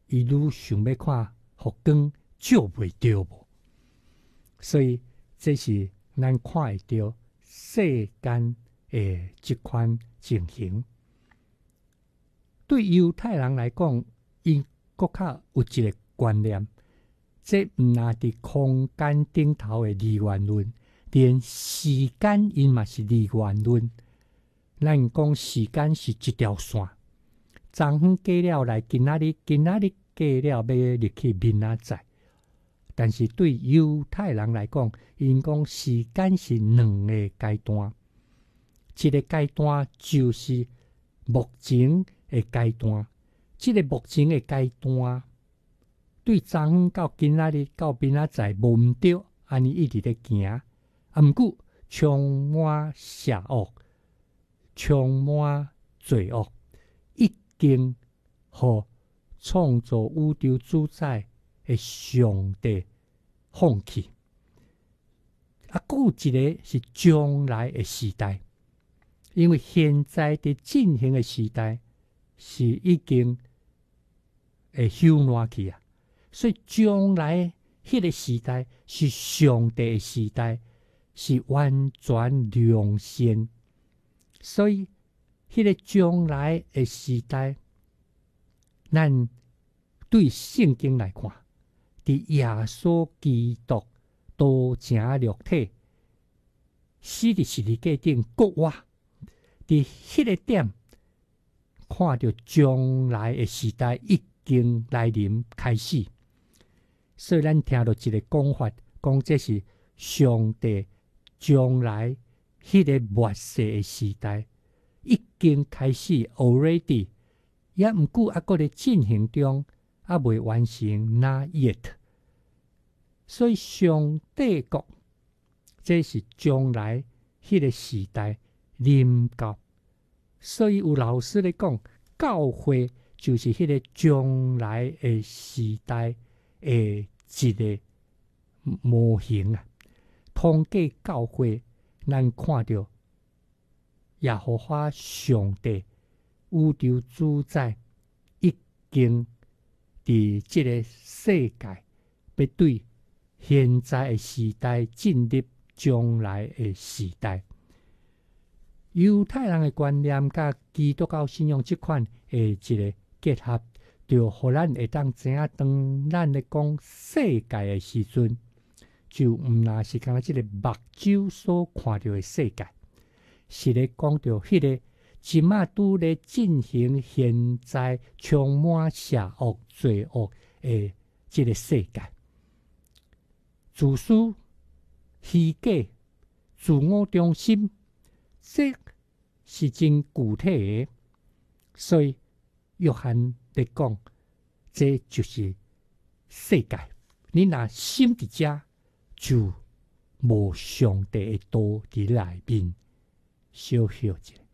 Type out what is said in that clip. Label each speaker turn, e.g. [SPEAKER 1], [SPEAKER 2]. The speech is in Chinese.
[SPEAKER 1] 伊愈想要看福光照袂着无。所以这是咱看会到世间的即款情形。对犹太人来讲，因搁较有一个观念，这毋若伫空间顶头的二元论，连时间因嘛是二元论。咱讲时间是一条线，昨昏过了来，今仔日过了要入去明仔载。但是对犹太人来讲，因讲时间是两个阶段，一个阶段就是目前的阶段，这个目前的阶段对昨昏到今仔日到明仔载无毋对，安尼一直咧行，毋过充满邪恶，充满罪恶，已经互创造宇宙主宰的上帝放弃。还有一个是将来的时代，因为现在伫进行的时代是已经会休烂去啊，所以将来迄个时代是上帝的时代，是完全良善。所以迄个将来的时代，咱对圣经来看，伫耶稣基督道成肉体，死伫十字架顶国活，伫迄个点看到将来的时代已经来临开始。所以咱听到一个讲法，讲这是上帝将来迄个末世的时代已经开始 already， 也毋过还搁咧进行中，还未完成 not yet。所以上帝国这是将来迄个时代临到。所以有老师咧讲，教会就是迄个将来的时代的一个模型啊。通过教会，咱看到耶和华上帝宇宙主宰已经伫这个世界要对现在的时代进入将来的时代。犹太人的观念甲基督教信仰即款的一个结合，就互咱会当知影，当咱咧讲世界的时阵，就毋若是敢若即个目睭所看到的世界，是咧讲到迄个即马拄咧进行现在充满邪恶罪恶的即个世界。自私、虚假、自我中心，这是真具体的。所以约翰咧讲，这就是世界。你若心伫遮，就无上帝的道伫内面。小休一下。